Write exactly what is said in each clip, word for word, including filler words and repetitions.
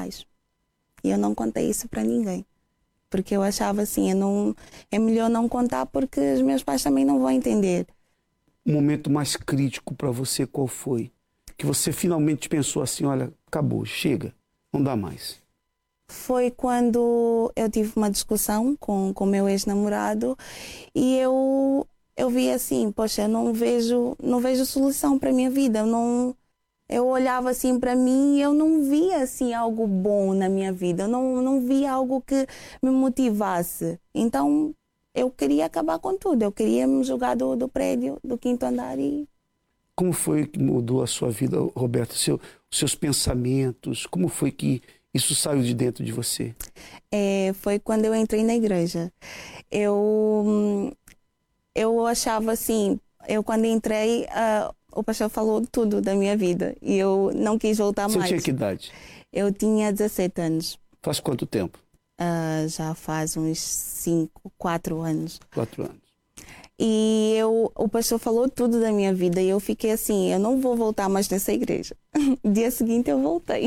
pais. E eu não contei isso para ninguém. Porque eu achava assim, eu não, é melhor não contar porque os meus pais também não vão entender. O momento mais crítico para você qual foi? Que você finalmente pensou assim, olha, acabou, chega, não dá mais. Foi quando eu tive uma discussão com o meu ex-namorado e eu, eu vi assim, poxa, eu não vejo, não vejo solução para a minha vida. Eu, não, eu olhava assim para mim e eu não via assim, algo bom na minha vida. Eu não, não via algo que me motivasse. Então eu queria acabar com tudo. Eu queria me jogar do, do prédio, do quinto andar e... Como foi que mudou a sua vida, Roberta? Seu, os seus pensamentos, como foi que isso saiu de dentro de você? É, foi quando eu entrei na igreja. Eu, eu achava assim, eu quando entrei, uh, o pastor falou tudo da minha vida e eu não quis voltar Você mais. Você tinha que idade? Eu tinha dezessete anos. Faz quanto tempo? Uh, já faz uns cinco, quatro anos. Quatro anos. E eu, o pastor falou tudo da minha vida e eu fiquei assim, eu não vou voltar mais nessa igreja. Dia seguinte eu voltei,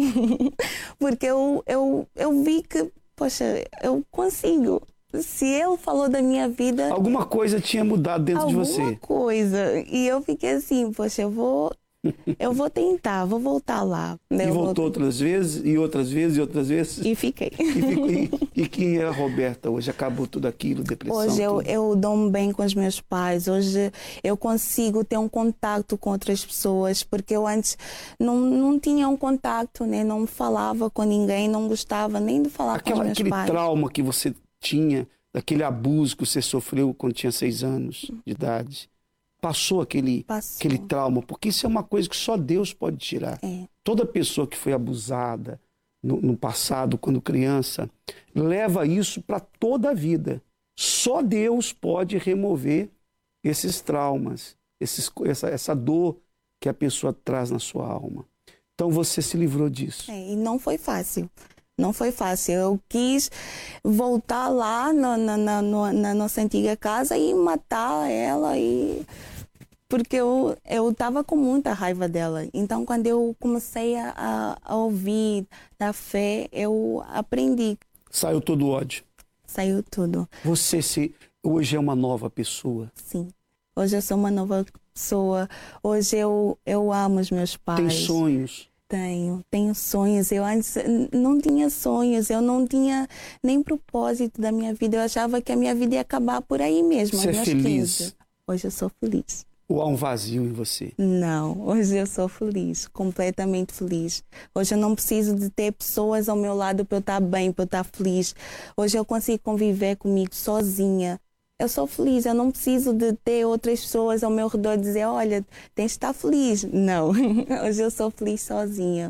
porque eu, eu, eu vi que, poxa, eu consigo. Se ele falou da minha vida... Alguma coisa tinha mudado dentro de você. Alguma coisa. E eu fiquei assim, poxa, eu vou... Eu vou tentar, vou voltar lá. E eu voltou vou... outras vezes, e outras vezes, e outras vezes. E fiquei. E, ficou, e, e quem é a Roberta hoje? Acabou tudo aquilo, depressão? Hoje eu, tudo. eu dou-me bem com os meus pais. Hoje eu consigo ter um contato com outras pessoas, porque eu antes não, não tinha um contato, né? Não falava com ninguém, não gostava nem de falar Aquela, com os meus aquele pais. Aquele trauma que você tinha, daquele abuso que você sofreu quando tinha seis anos de idade. Passou aquele, Passou. aquele trauma, porque isso é uma coisa que só Deus pode tirar. É. Toda pessoa que foi abusada no, no passado, quando criança, leva isso para toda a vida. Só Deus pode remover esses traumas, esses, essa, essa dor que a pessoa traz na sua alma. Então você se livrou disso. É, e não foi fácil. Não foi fácil. Eu quis voltar lá na, na, na, na nossa antiga casa e matar ela e... Porque eu eu estava com muita raiva dela. Então, quando eu comecei a, a ouvir da fé, eu aprendi. Saiu todo o ódio. Saiu tudo. Você se, hoje é uma nova pessoa. Sim. Hoje eu sou uma nova pessoa. Hoje eu, eu amo os meus pais. Tem sonhos? Tenho. Tenho sonhos. Eu antes não tinha sonhos. Eu não tinha nem propósito da minha vida. Eu achava que a minha vida ia acabar por aí mesmo. Você é feliz? quinze. Hoje eu sou feliz. Ou há um vazio em você? Não, hoje eu sou feliz, completamente feliz. Hoje eu não preciso de ter pessoas ao meu lado para eu estar bem, para eu estar feliz. Hoje eu consigo conviver comigo sozinha. Eu sou feliz, eu não preciso de ter outras pessoas ao meu redor dizer, olha, tens de estar feliz. Não, hoje eu sou feliz sozinha.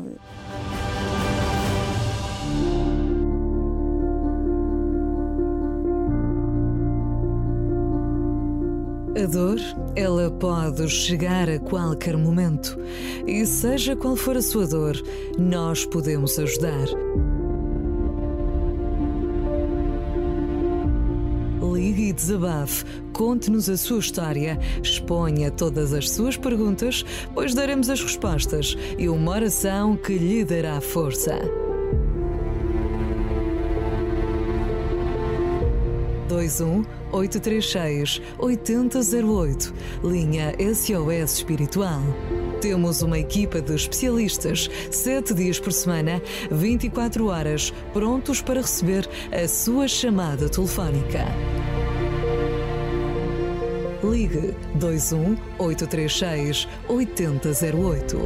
A dor, ela pode chegar a qualquer momento. E seja qual for a sua dor, nós podemos ajudar. Ligue e desabafe, conte-nos a sua história, exponha todas as suas perguntas, pois daremos as respostas e uma oração que lhe dará força. dois um oito três seis oito zero zero oito, linha S O S Espiritual. Temos uma equipa de especialistas, sete dias por semana, vinte e quatro horas, prontos para receber a sua chamada telefónica. Ligue dois um oito três seis oito zero zero oito.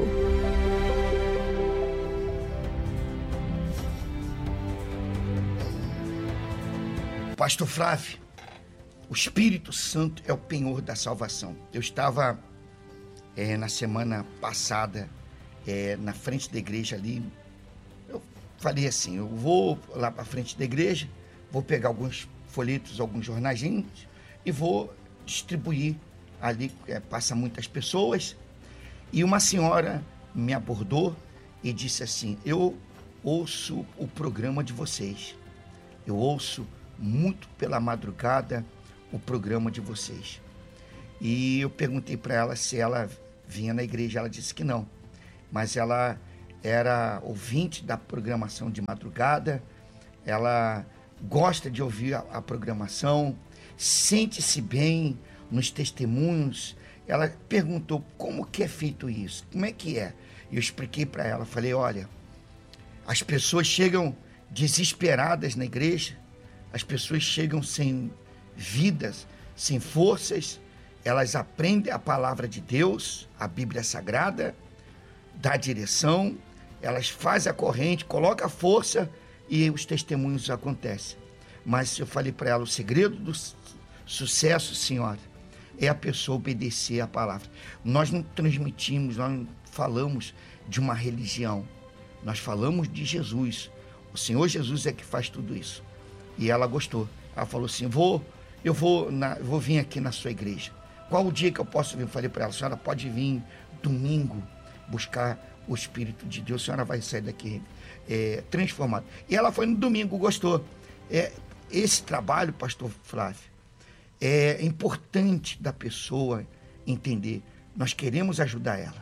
Pastor Flávio, o Espírito Santo é o penhor da salvação. Eu estava é, na semana passada é, na frente da igreja ali. Eu falei assim, eu vou lá para frente da igreja, vou pegar alguns folhetos, alguns jornaizinhos e vou distribuir ali, é, passa muitas pessoas. E uma senhora me abordou e disse assim, eu ouço o programa de vocês, eu ouço muito pela madrugada o programa de vocês. E eu perguntei para ela se ela vinha na igreja, ela disse que não, mas ela era ouvinte da programação de madrugada, ela gosta de ouvir a, a programação, sente-se bem nos testemunhos. Ela perguntou como que é feito isso, como é que é? E eu expliquei para ela, falei, olha, as pessoas chegam desesperadas na igreja, as pessoas chegam sem vidas, sem forças, elas aprendem a palavra de Deus, a Bíblia Sagrada, dá direção, elas fazem a corrente, colocam a força e os testemunhos acontecem. Mas eu falei para ela, o segredo do sucesso, senhora, é a pessoa obedecer a palavra. Nós não transmitimos, nós não falamos de uma religião, nós falamos de Jesus. O Senhor Jesus é que faz tudo isso. E ela gostou. Ela falou assim, vou, eu vou, na, vou vir aqui na sua igreja. Qual o dia que eu posso vir? Eu falei para ela, a senhora pode vir domingo buscar o Espírito de Deus, a senhora vai sair daqui é, transformada. E ela foi no domingo, gostou. É, esse trabalho, pastor Flávio, é importante da pessoa entender. Nós queremos ajudar ela.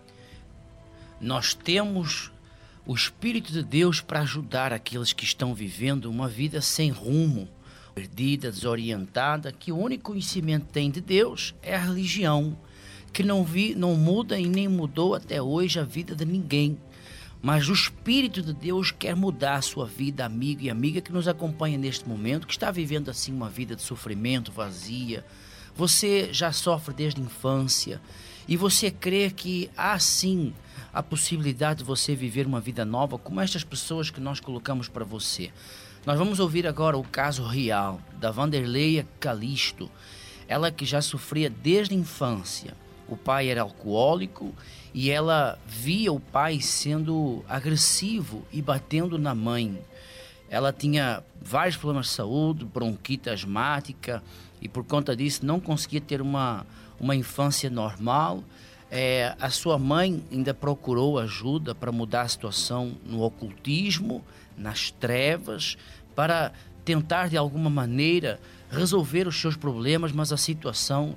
Nós temos o Espírito de Deus para ajudar aqueles que estão vivendo uma vida sem rumo, perdida, desorientada, que o único conhecimento que tem de Deus é a religião, que não, vi, não muda e nem mudou até hoje a vida de ninguém. Mas o Espírito de Deus quer mudar a sua vida, amigo e amiga que nos acompanha neste momento, que está vivendo assim uma vida de sofrimento, vazia. Você já sofre desde a infância e você crê que há sim a possibilidade de você viver uma vida nova como estas pessoas que nós colocamos para você. Nós vamos ouvir agora o caso real da Vanderleia Calisto, ela que já sofria desde a infância. O pai era alcoólico e ela via o pai sendo agressivo e batendo na mãe. Ela tinha vários problemas de saúde, bronquite asmática, e por conta disso não conseguia ter uma, uma infância normal. É, a sua mãe ainda procurou ajuda para mudar a situação no ocultismo, nas trevas, para tentar de alguma maneira resolver os seus problemas, mas a situação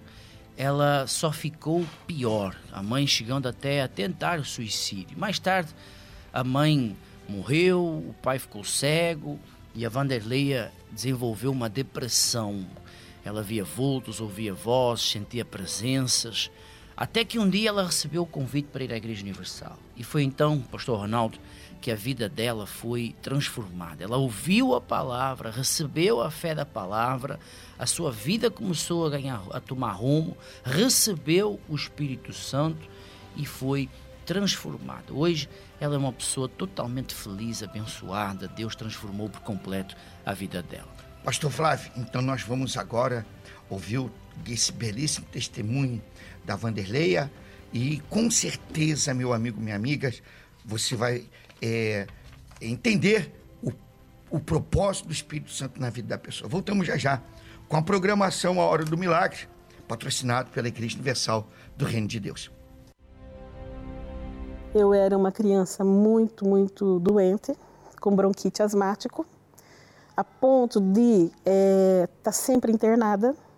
ela só ficou pior, a mãe chegando até a tentar o suicídio. Mais tarde a mãe morreu, o pai ficou cego e a Vanderleia desenvolveu uma depressão. Ela via vultos, ouvia vozes, sentia presenças, até que um dia ela recebeu o convite para ir à Igreja Universal. E foi então, pastor Ronaldo, que a vida dela foi transformada. Ela ouviu a palavra, recebeu a fé da palavra, a sua vida começou a ganhar, a tomar rumo, recebeu o Espírito Santo e foi transformada. Hoje ela é uma pessoa totalmente feliz, abençoada. Deus transformou por completo a vida dela. Pastor Flávio, então nós vamos agora ouvir esse belíssimo testemunho da Vanderleia e com certeza, meu amigo, minha amiga, você vai é, entender o, o propósito do Espírito Santo na vida da pessoa. Voltamos já já com a programação A Hora do Milagre, patrocinado pela Igreja Universal do Reino de Deus. Eu era uma criança muito, muito doente, com bronquite asmático, a ponto de estar é, tá sempre internada.